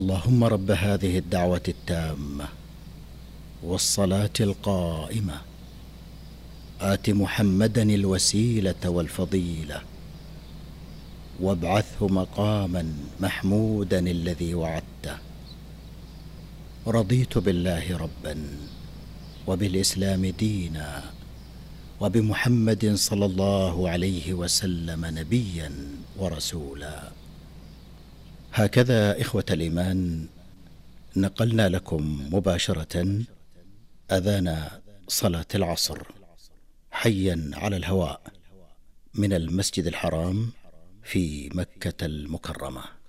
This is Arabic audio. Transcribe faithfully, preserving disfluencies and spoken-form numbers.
اللهم رب هذه الدعوة التامة والصلاة القائمة آت محمدا الوسيلة والفضيلة وابعثه مقاما محمودا الذي وعدته. رضيت بالله ربا وبالإسلام دينا وبمحمد صلى الله عليه وسلم نبيا ورسولا. هكذا إخوة الإيمان نقلنا لكم مباشرة أذان صلاة العصر حيا على الهواء من المسجد الحرام في مكة المكرمة.